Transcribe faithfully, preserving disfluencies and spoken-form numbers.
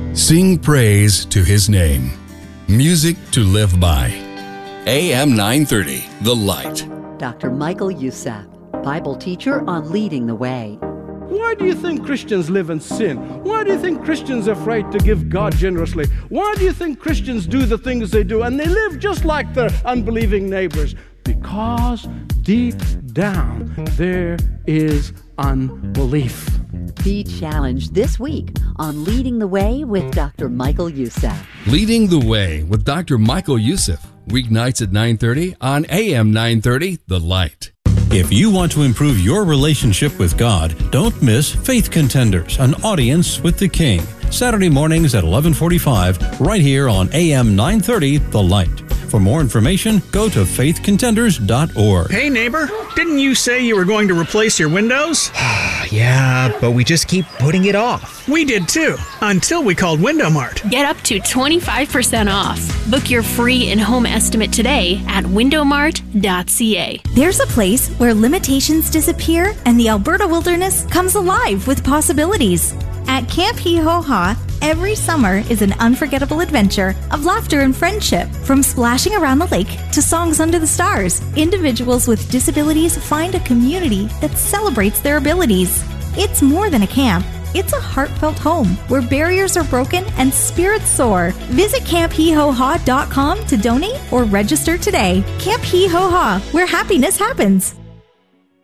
Sing praise to His name. Music to live by. A M nine thirty, The Light. Doctor Michael Youssef, Bible teacher on Leading the Way. Why do you think Christians live in sin? Why do you think Christians are afraid to give God generously? Why do you think Christians do the things they do and they live just like their unbelieving neighbors? Because deep down there is unbelief. Be challenged this week on Leading the Way with Doctor Michael Youssef. Leading the Way with Doctor Michael Youssef. Weeknights at nine thirty on A M nine thirty, The Light. If you want to improve your relationship with God, don't miss Faith Contenders, an audience with the King. Saturday mornings at eleven forty-five, right here on A M nine thirty, The Light. For more information, go to faith contenders dot org. Hey neighbor, didn't you say you were going to replace your windows? Yeah, but we just keep putting it off. We did too, until we called Window Mart. Get up to twenty-five percent off. Book your free in-home estimate today at window mart dot c a. There's a place where limitations disappear and the Alberta wilderness comes alive with possibilities. At Camp Hee-Ho-Ha, every summer is an unforgettable adventure of laughter and friendship. From splashing around the lake to songs under the stars, individuals with disabilities find a community that celebrates their abilities. It's more than a camp. It's a heartfelt home where barriers are broken and spirits soar. Visit camp hee ho ha dot com to donate or register today. Camp Hee-Ho-Ha, where happiness happens.